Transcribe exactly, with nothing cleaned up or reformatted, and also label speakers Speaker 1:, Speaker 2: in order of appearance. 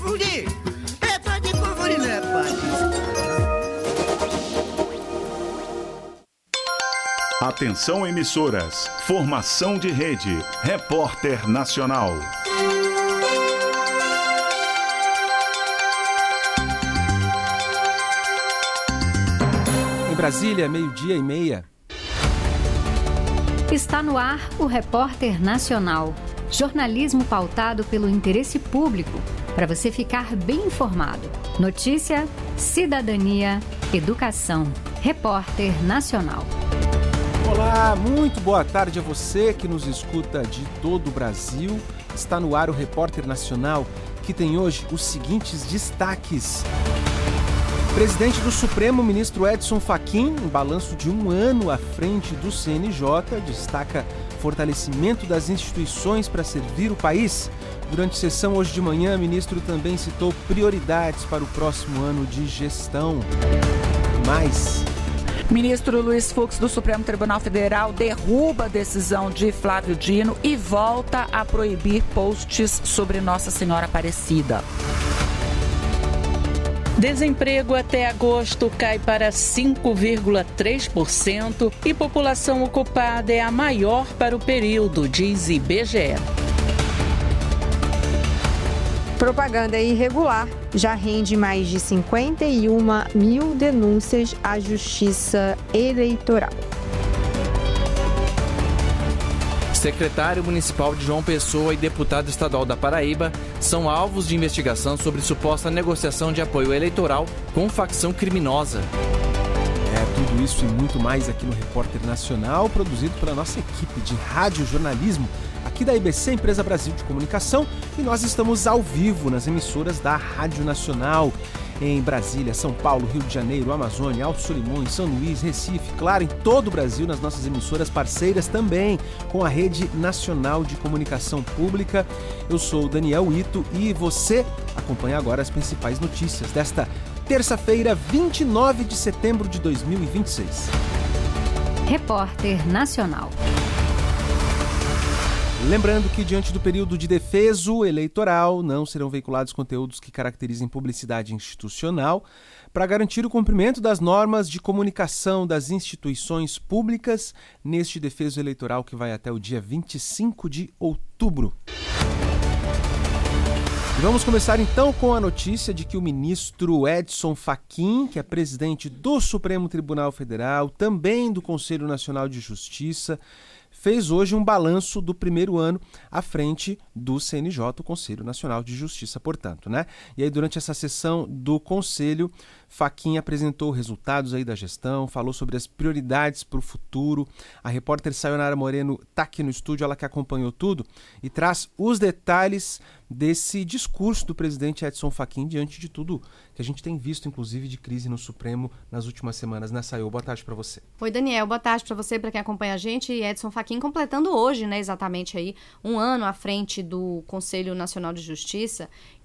Speaker 1: confundir. É pra te confundir, né, Patrícia?
Speaker 2: Atenção, emissoras. Formação de rede. Repórter Nacional.
Speaker 3: Em Brasília, meio-dia e meia.
Speaker 4: Está no ar o Repórter Nacional. Jornalismo pautado pelo interesse público, para você ficar bem informado. Notícia, cidadania, educação. Repórter Nacional.
Speaker 3: Olá, muito boa tarde a você que nos escuta de todo o Brasil. Está no ar o Repórter Nacional, que tem hoje os seguintes destaques. Presidente do Supremo, ministro Edson Fachin, em balanço de um ano à frente do C N J, destaca fortalecimento das instituições para servir o país. Durante sessão hoje de manhã, o ministro também citou prioridades para o próximo ano de gestão. Mais.
Speaker 5: Ministro Luiz Fux do Supremo Tribunal Federal derruba a decisão de Flávio Dino e volta a proibir posts sobre Nossa Senhora Aparecida.
Speaker 6: Desemprego até agosto cai para cinco vírgula três por cento e população ocupada é a maior para o período, diz I B G E.
Speaker 7: Propaganda irregular já rende mais de cinquenta e uma mil denúncias à Justiça Eleitoral.
Speaker 8: Secretário municipal de João Pessoa e deputado estadual da Paraíba são alvos de investigação sobre suposta negociação de apoio eleitoral com facção criminosa.
Speaker 3: É, tudo isso e muito mais aqui no Repórter Nacional, produzido pela nossa equipe de rádio jornalismo, aqui da I B C, Empresa Brasil de Comunicação, e nós estamos ao vivo nas emissoras da Rádio Nacional, em Brasília, São Paulo, Rio de Janeiro, Amazônia, Alto Solimões, São Luís, Recife, claro, em todo o Brasil, nas nossas emissoras parceiras também, com a Rede Nacional de Comunicação Pública. Eu sou o Daniel Ito e você acompanha agora as principais notícias desta terça-feira, vinte e nove de setembro de dois mil e vinte e seis.
Speaker 4: Repórter Nacional.
Speaker 3: Lembrando que, diante do período de defeso eleitoral, não serão veiculados conteúdos que caracterizem publicidade institucional para garantir o cumprimento das normas de comunicação das instituições públicas neste defeso eleitoral que vai até o dia vinte e cinco de outubro. E vamos começar então com a notícia de que o ministro Edson Fachin, que é presidente do Supremo Tribunal Federal, também do Conselho Nacional de Justiça, fez hoje um balanço do primeiro ano à frente do C N J, o Conselho Nacional de Justiça, portanto, né? E aí, durante essa sessão do Conselho, Fachin apresentou resultados aí da gestão, falou sobre as prioridades para o futuro. A repórter Sayonara Moreno está aqui no estúdio, ela que acompanhou tudo, e traz os detalhes desse discurso do presidente Edson Fachin diante de tudo que a gente tem visto, inclusive, de crise no Supremo nas últimas semanas, né, Sayo? Boa tarde para você.
Speaker 9: Oi, Daniel. Boa tarde para você, para quem acompanha a gente. Edson Fachin completando hoje, né, exatamente aí, um ano à frente do Conselho Nacional de Justiça.